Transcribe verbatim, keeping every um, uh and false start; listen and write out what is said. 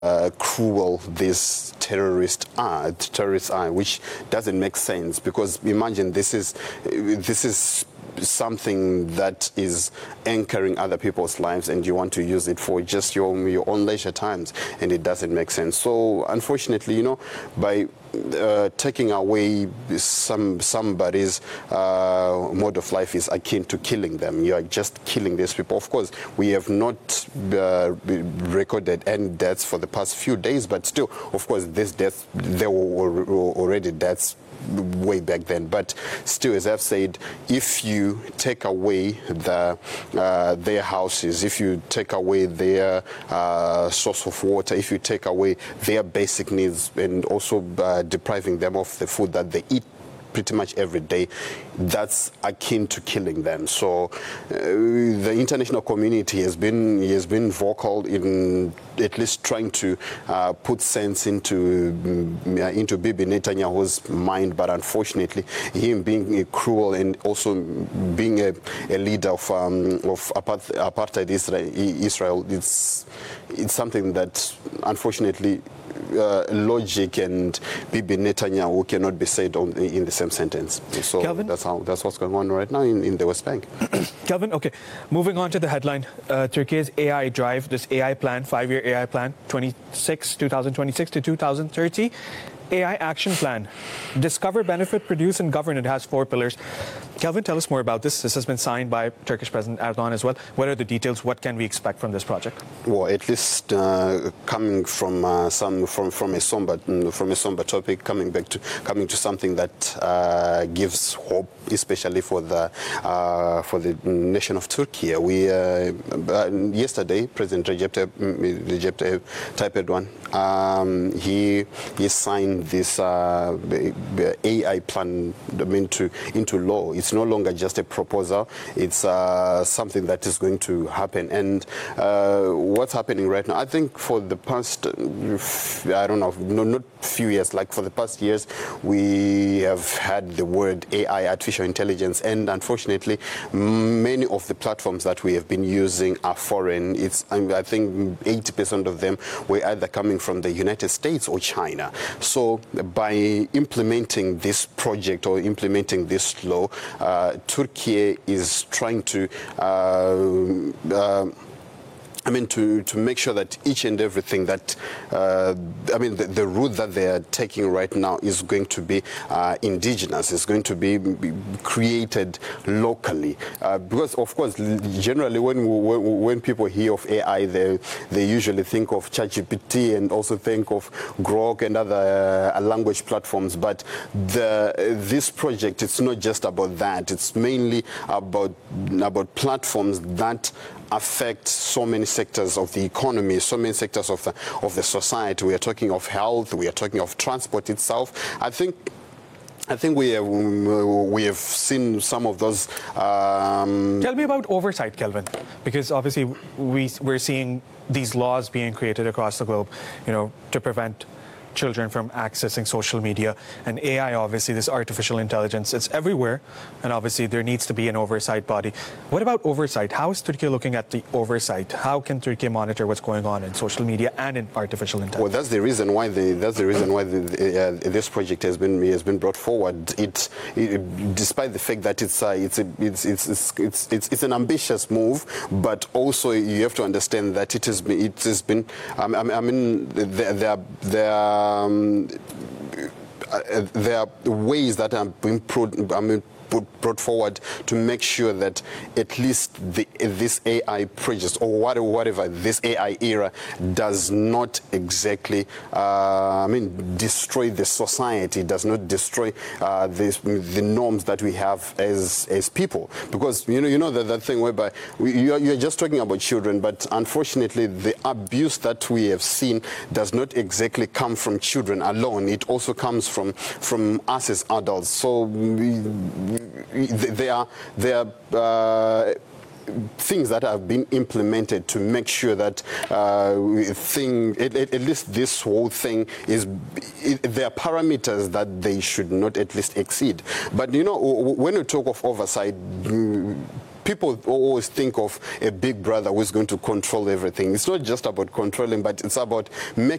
Uh, cruel these terrorists are, terrorists are, which doesn't make sense, because imagine this is this is something that is anchoring other people's lives, and you want to use it for just your your own leisure times, and it doesn't make sense. So unfortunately, you know, by uh, taking away some somebody's uh, mode of life is akin to killing them. You are just killing these people. Of course, we have not uh, recorded any deaths for the past few days, but still, of course, these deaths, there were already deaths way back then. But still, as I've said, if you take away the, uh, their houses, if you take away their uh, source of water, if you take away their basic needs, and also uh, depriving them of the food that they eat pretty much every day, that's akin to killing them. So uh, the international community has been has been vocal in at least trying to uh, put sense into uh, into Bibi Netanyahu's mind, but unfortunately, him being uh, cruel and also being a, a leader of um, of apartheid Israel, Israel, it's it's something that unfortunately uh, logic and Bibi Netanyahu cannot be said on, in the same sentence. So Kelvin? that's how that's what's going on right now in, in the West Bank. Kelvin, okay. Moving on to the headline, uh, Turkey's A I drive, this A I plan, five-year A I plan, twenty-six, twenty twenty-six to two thousand thirty. A I action plan. Discover, benefit, produce, and govern. It has four pillars. Kelvin, tell us more about this. This has been signed by Turkish President Erdogan as well. What are the details? What can we expect from this project? Well, at least uh, coming from uh, some from from a somber from a somber topic, coming back to coming to something that uh, gives hope, especially for the uh, for the nation of Turkey. We uh, yesterday, President Recep Tayyip Erdogan, um, he he signed this uh, A I plan into into law. It's no longer just a proposal. It's uh, something that is going to happen. And uh, what's happening right now, I think for the past, I don't know, no, not few years, like for the past years, we have had the word A I, artificial intelligence, and unfortunately, many of the platforms that we have been using are foreign. It's, I think eighty percent of them were either coming from the United States or China. So by implementing this project or implementing this law, uh, Turkey is trying to uh, uh, I mean, to, to make sure that each and everything that, uh, I mean, the, the route that they are taking right now is going to be uh, indigenous, is going to be, be created locally. Uh, because, of course, generally when, when, when people hear of A I, they, they usually think of ChatGPT and also think of Grok and other uh, language platforms. But the, this project, it's not just about that. It's mainly about, about platforms that affect so many sectors of the economy, so many sectors of the, of the society. We are talking of health, we are talking of transport itself. I think I think we have, we have seen some of those. Um... Tell me about oversight, Kelvin, because obviously we, we're seeing these laws being created across the globe, you know, to prevent children from accessing social media. And A I, obviously, this artificial intelligence, it's everywhere. And obviously, there needs to be an oversight body. What about oversight? How is Turkey looking at the oversight? How can Turkey monitor what's going on in social media and in artificial intelligence? Well, that's the reason why the that's the reason why the, uh, this project has been has been brought forward. It, it despite the fact that it's uh, it's, a, it's, it's it's it's it's it's an ambitious move, but also you have to understand that it has been it has been. Um, I mean, there there there. Um, uh, there are ways that are being pro I mean, put, brought forward to make sure that at least the, this A I project or whatever, whatever this A I era does not exactly, uh, I mean, destroy the society, does not destroy uh, this, the norms that we have as as people. Because you know, you know that that thing whereby we, you are, you are just talking about children, but unfortunately, the abuse that we have seen does not exactly come from children alone. It also comes from from us as adults. So we, we, there are there are. Uh, things that have been implemented to make sure that uh, thing, at, at least this whole thing is, it, there are parameters that they should not at least exceed. But you know, when you talk of oversight, people always think of a big brother who's going to control everything. It's not just about controlling, but it's about making